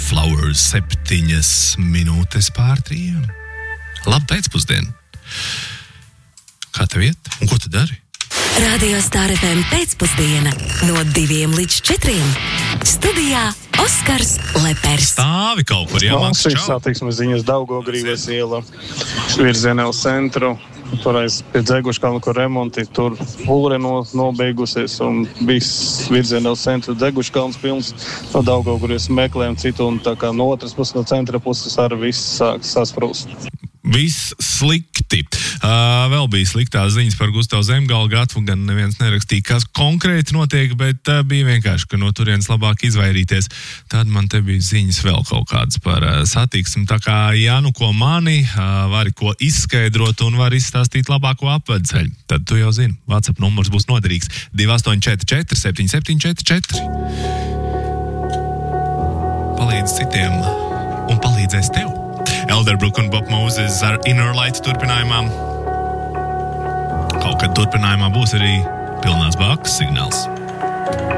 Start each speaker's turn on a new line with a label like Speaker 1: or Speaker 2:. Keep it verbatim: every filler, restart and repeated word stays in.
Speaker 1: Flowers, septiņas minūtes pār trījiem. Labu pēcpusdienu. Kā tev iet? Un ko tu dari?
Speaker 2: Radio Star F M pēcpusdiena no diviem līdz četriem. Studijā Oskars Lepers.
Speaker 1: Stāvi kaut kur, jā, Maks, čau.
Speaker 3: Satiksmes ziņas Daugavgrīves iela, virzienā uz centru, toreiz pie Dzeguškalna, kur remonti, tur pūre no, nobeigusies un viss virzienā uz centru Dzeguškalns pilns, no Daugavgrīves meklējam citu un tā kā no otras puses, no centra puses arī viss sāk sasprūst.
Speaker 1: Viss slikti. Uh, vēl bija sliktās ziņas par Gustavu Zemgala gatvu, gan neviens nerakstīja, kas konkrēti notiek, bet uh, bija vienkārši, ka no turienes labāk izvairīties. Tad man te bija ziņas vēl kaut kādas par uh, satiksmi. Tā kā, ja nu ko mani, uh, vari ko izskaidrot un vari izstāstīt labāko apvedceļu, tad tu jau zini, WhatsApp numurs būs noderīgs divi astoņi četri četri septiņi septiņi četri četri. Palīdz citiem un palīdzēs tev. Elderbrook un Bob Moses ar Inner Light turpinājumā. Kaut kad turpinājumā būs arī pilnās bākas signāls.